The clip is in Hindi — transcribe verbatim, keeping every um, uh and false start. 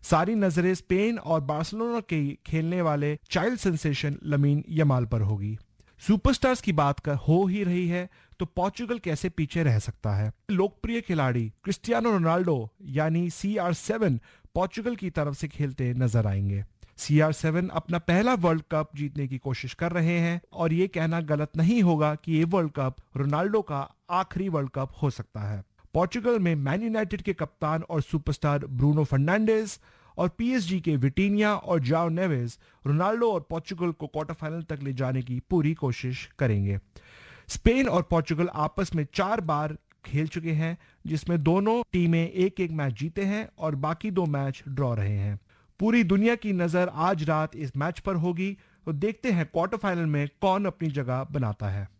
सारी नजरें स्पेन और बार्सिलोना के खेलने वाले चाइल्ड सेंसेशन लमीन यमाल पर होगी। सुपरस्टार्स की बात कर हो ही रही है तो पोर्चुगल कैसे पीछे रह सकता है। लोकप्रिय खिलाड़ी क्रिस्टियानो रोनाल्डो यानी सी आर सेवन पोर्चुगल की तरफ से खेलते नजर आएंगे। सी आर सेवन अपना पहला वर्ल्ड कप जीतने की कोशिश कर रहे हैं और ये कहना गलत नहीं होगा कि ये वर्ल्ड कप रोनाल्डो का आखिरी वर्ल्ड कप हो सकता है। पोर्चुगल में मैन यूनाइटेड के कप्तान और सुपरस्टार ब्रूनो फर्नांडिस और पीएसजी के विटीनिया और जाओ नेवेस रोनाल्डो और पोर्चुगल को क्वार्टर फाइनल तक ले जाने की पूरी कोशिश करेंगे। स्पेन और पोर्चुगल आपस में चार बार खेल चुके हैं, जिसमें दोनों टीमें एक एक मैच जीते हैं और बाकी दो मैच ड्रॉ रहे हैं। पूरी दुनिया की नजर आज रात इस मैच पर होगी, तो देखते हैं क्वार्टर फाइनल में कौन अपनी जगह बनाता है।